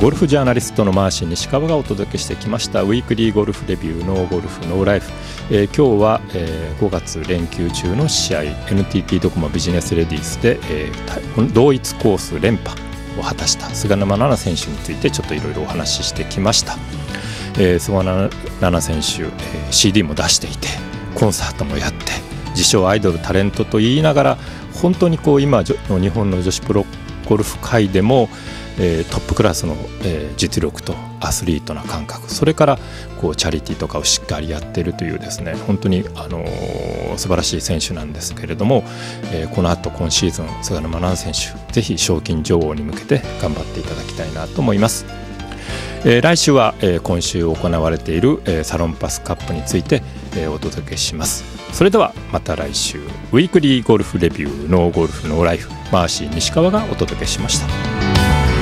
ゴルフジャーナリストのマーシー西川がお届けしてきましたウィークリーゴルフレビューノーゴルフノーライフ。今日は、5月連休中の試合 NTT ドコモビジネスレディースで、同一コース連覇を果たした菅沼菜々選手についてちょっといろいろお話ししてきました。菅沼菜々選手、CD も出していてコンサートもやって自称アイドルタレントと言いながら本当に今の日本の女子プロゴルフ界でも、トップクラスの、実力とアスリートな感覚、それからチャリティーとかをしっかりやっているというですね、本当に、素晴らしい選手なんですけれども、この後今シーズン菅沼菜々選手ぜひ賞金女王に向けて頑張っていただきたいなと思います。来週は、今週行われている、サロンパスカップについて、お届けします。それではまた来週ウィークリーゴルフレビューノーゴルフノーライフ、マーシー西川がお届けしました。